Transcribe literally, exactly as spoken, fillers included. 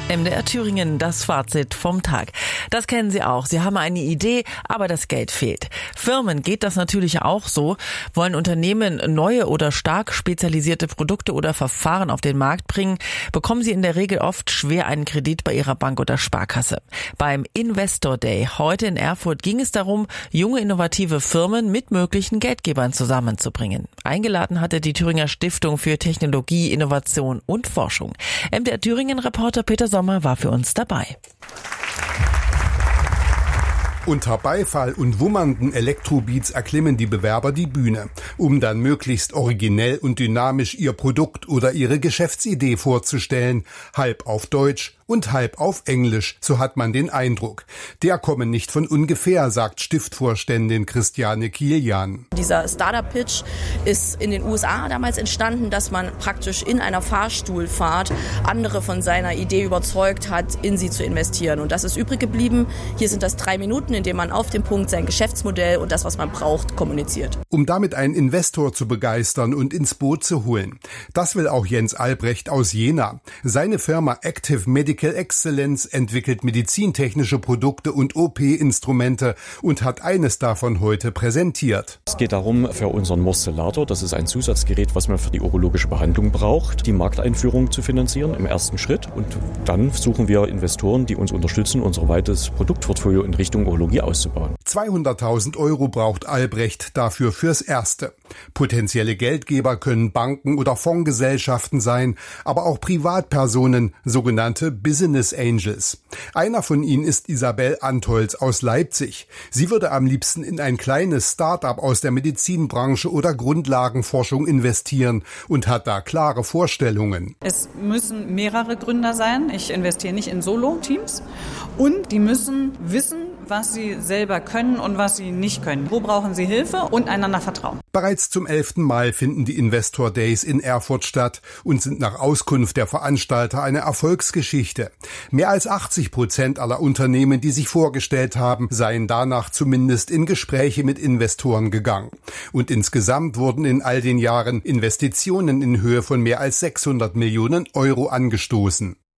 M D R Thüringen, das Fazit vom Tag. Das kennen Sie auch. Sie haben eine Idee, aber das Geld fehlt. Firmen geht das natürlich auch so. Wollen Unternehmen neue oder stark spezialisierte Produkte oder Verfahren auf den Markt bringen, bekommen sie in der Regel oft schwer einen Kredit bei ihrer Bank oder Sparkasse. Beim Investor Day heute in Erfurt ging es darum, junge innovative Firmen mit möglichen Geldgebern zusammenzubringen. Eingeladen hatte die Thüringer Stiftung für Technologie, Innovation und Forschung. M D R Thüringen-Reporter Peter Sommer war für uns dabei. Unter Beifall und wummernden Elektrobeats erklimmen die Bewerber die Bühne, um dann möglichst originell und dynamisch ihr Produkt oder ihre Geschäftsidee vorzustellen, halb auf Deutsch und halb auf Englisch, so hat man den Eindruck. Der komme nicht von ungefähr, sagt Stiftvorständin Christiane Kilian. Dieser Startup-Pitch ist in den U S A damals entstanden, dass man praktisch in einer Fahrstuhlfahrt andere von seiner Idee überzeugt hat, in sie zu investieren. Und das ist übrig geblieben. Hier sind das drei Minuten, in denen man auf dem Punkt sein Geschäftsmodell und das, was man braucht, kommuniziert. Um damit einen Investor zu begeistern und ins Boot zu holen. Das will auch Jens Albrecht aus Jena. Seine Firma Active Medical Excellence entwickelt medizintechnische Produkte und O P-Instrumente und hat eines davon heute präsentiert. Es geht darum, für unseren Morcellator, das ist ein Zusatzgerät, was man für die urologische Behandlung braucht, die Markteinführung zu finanzieren im ersten Schritt. Und dann suchen wir Investoren, die uns unterstützen, unser weites Produktportfolio in Richtung Urologie auszubauen. zweihunderttausend Euro braucht Albrecht dafür fürs Erste. Potenzielle Geldgeber können Banken oder Fondsgesellschaften sein, aber auch Privatpersonen, sogenannte Business Angels. Einer von ihnen ist Isabel Antholz aus Leipzig. Sie würde am liebsten in ein kleines Start-up aus der Medizinbranche oder Grundlagenforschung investieren und hat da klare Vorstellungen. Es müssen mehrere Gründer sein. Ich investiere nicht in Solo-Teams. Und die müssen wissen, was sie selber können und was sie nicht können. Wo brauchen sie Hilfe und einander vertrauen. Bereits zum elften Mal finden die Investor Days in Erfurt statt und sind nach Auskunft der Veranstalter eine Erfolgsgeschichte. Mehr als achtzig Prozent aller Unternehmen, die sich vorgestellt haben, seien danach zumindest in Gespräche mit Investoren gegangen. Und insgesamt wurden in all den Jahren Investitionen in Höhe von mehr als sechshundert Millionen Euro angestoßen.